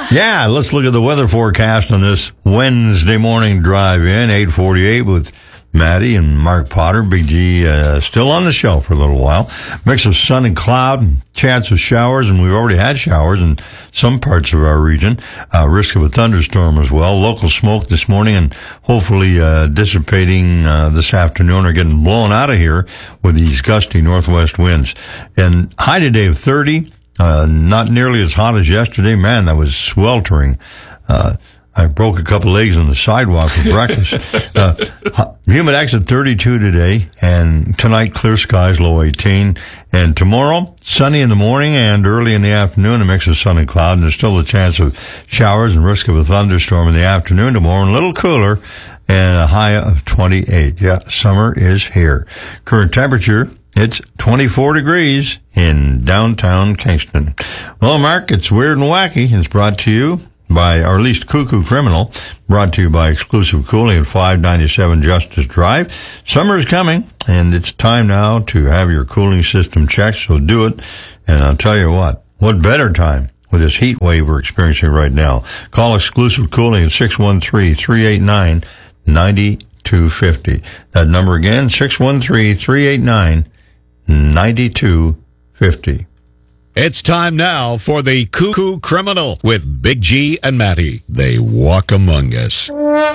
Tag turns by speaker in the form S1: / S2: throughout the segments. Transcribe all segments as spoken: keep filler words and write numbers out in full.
S1: Yeah, let's look at the weather forecast on this Wednesday morning drive in, eight forty-eight with Maddie and Mark Potter. Big G uh, still on the show for a little while. Mix of sun and cloud, and chance of showers, and we've already had showers in some parts of our region. Uh, risk of a thunderstorm as well. Local smoke this morning and hopefully uh, dissipating uh, this afternoon or getting blown out of here with these gusty northwest winds. And high today of thirty. Uh, not nearly as hot as yesterday. Man, that was sweltering. Uh, I broke a couple legs on the sidewalk for breakfast. Uh, Humidex at thirty-two today, and tonight clear skies, low eighteen. And tomorrow, sunny in the morning and early in the afternoon, a mix of sun and cloud, and there's still a chance of showers and risk of a thunderstorm in the afternoon tomorrow, and a little cooler, and a high of twenty-eight. Yeah, summer is here. Current temperature, it's twenty-four degrees in downtown Kingston. Well, Mark, it's weird and wacky. It's brought to you by, or at least Cuckoo Criminal, brought to you by Exclusive Cooling at five ninety-seven Justice Drive. Summer is coming, and it's time now to have your cooling system checked, so do it. And I'll tell you what, what better time with this heat wave we're experiencing right now. Call Exclusive Cooling at six one three, three eight nine, nine two five zero. That number again, six one three, three eight nine, nine two five zero.
S2: It's time now for the Cuckoo Criminal with Big G and Matty. They walk among us.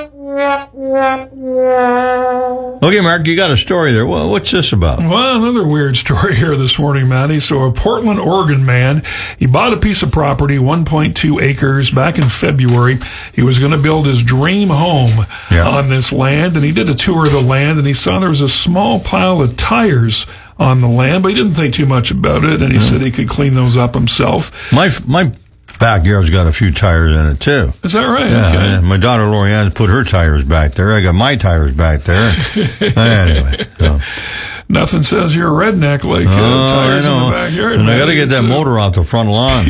S1: Okay, Mark, you got a story there. Well, what's this about?
S3: Well, another weird story here this morning, Matty. So a Portland, Oregon man, he bought a piece of property, one point two acres, back in February. He was going to build his dream home yeah. on this land, and he did a tour of the land, and he saw there was a small pile of tires on the land, but he didn't think too much about it, and he mm. said he could clean those up himself.
S1: My my backyard's got a few tires in it, too.
S3: Is that right?
S1: Yeah,
S3: okay.
S1: yeah. My daughter Lorianne put her tires back there. I got my tires back there. Anyway, so.
S3: Nothing says you're a redneck like uh,
S1: oh,
S3: tires in the backyard.
S1: And I got to get that uh, motor off the front lawn.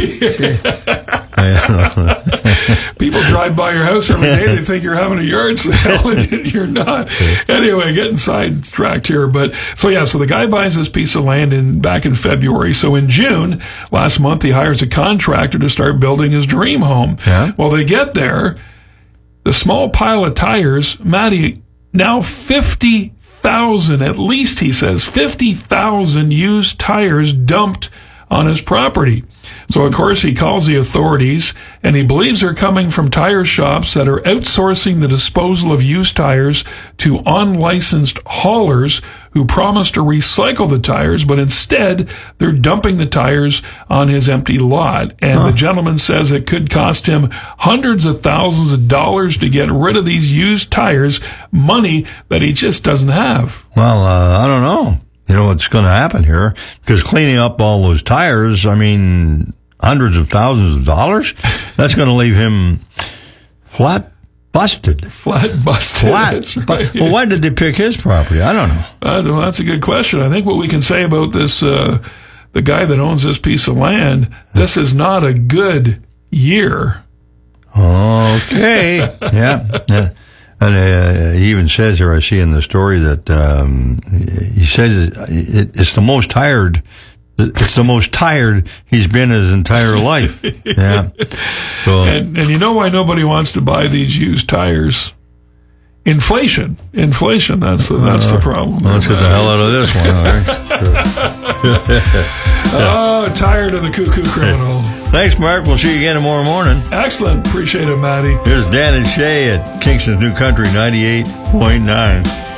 S3: People drive by your house every day. They think you're having a yard sale, and you're not. Anyway, getting sidetracked here. But so yeah, so the guy buys this piece of land in back in February. So in June last month, he hires a contractor to start building his dream home.
S1: Yeah.
S3: Well, they get there, the small pile of tires, Matty, now fifty thousand, at least he says, fifty thousand used tires dumped on his property. So, of course, he calls the authorities, and he believes they're coming from tire shops that are outsourcing the disposal of used tires to unlicensed haulers who promise to recycle the tires, but instead they're dumping the tires on his empty lot. And huh. the gentleman says it could cost him hundreds of thousands of dollars to get rid of these used tires, money that he just doesn't have.
S1: Well, uh, I don't know. You know what's going to happen here? Because cleaning up all those tires, I mean, hundreds of thousands of dollars, that's going to leave him flat busted.
S3: Flat busted.
S1: Flat.
S3: That's right.
S1: But, well, why did they pick his property? I don't know.
S3: Uh, well, that's a good question. I think what we can say about this, uh, the guy that owns this piece of land, this is not a good year.
S1: Okay. yeah. yeah. And uh, he even says here, I see in the story that um, he says it, it's the most tired. It's the most tired he's been his entire life. Yeah. So,
S3: and, and you know why nobody wants to buy these used tires? Inflation. Inflation. That's the, that's uh, the problem.
S1: Well, let's get the hell out of this one. All right.
S3: Oh, tired of the Cuckoo Criminal.
S1: Thanks, Mark. We'll see you again tomorrow morning.
S3: Excellent. Appreciate it, Matty.
S1: Here's Dan and Shay at Kingston's New Country ninety-eight point nine.